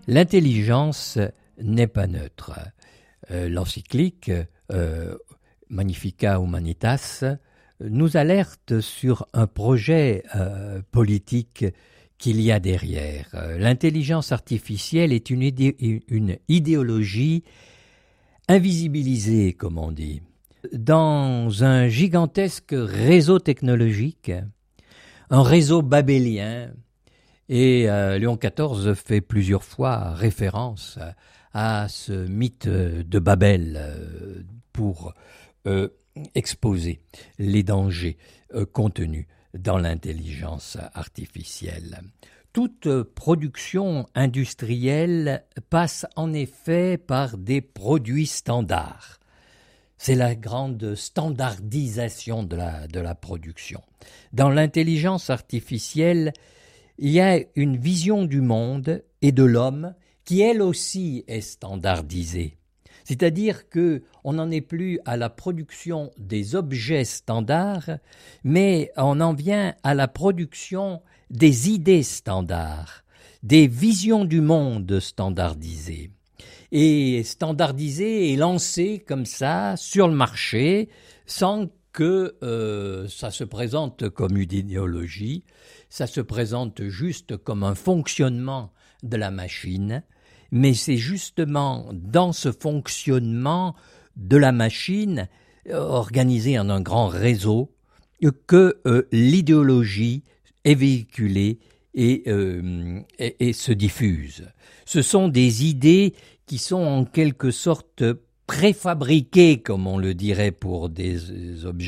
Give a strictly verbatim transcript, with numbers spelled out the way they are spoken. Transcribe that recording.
L'intelligence n'est pas neutre. Euh, L'encyclique euh, Magnificat Humanitas nous alerte sur un projet euh, politique qu'il y a derrière. L'intelligence artificielle est une, idé- une idéologie invisibilisée, comme on dit, dans un gigantesque réseau technologique, un réseau babélien. Et euh, Léon quatorze fait plusieurs fois référence à ce mythe de Babel euh, pour euh, exposer les dangers euh, contenus dans l'intelligence artificielle. Toute production industrielle passe en effet par des produits standards. C'est la grande standardisation de la, de la production. Dans l'intelligence artificielle, il y a une vision du monde et de l'homme qui, elle aussi, est standardisée. C'est-à-dire qu'on n'en est plus à la production des objets standards, mais on en vient à la production des idées standards, des visions du monde standardisées. Et standardisées et lancées comme ça sur le marché sans que euh, ça se présente comme une idéologie, ça se présente juste comme un fonctionnement de la machine, mais c'est justement dans ce fonctionnement de la machine, euh, organisé en un grand réseau, que euh, l'idéologie est véhiculée et, euh, et, et se diffuse. Ce sont des idées qui sont en quelque sorte préfabriquées, comme on le dirait pour des objets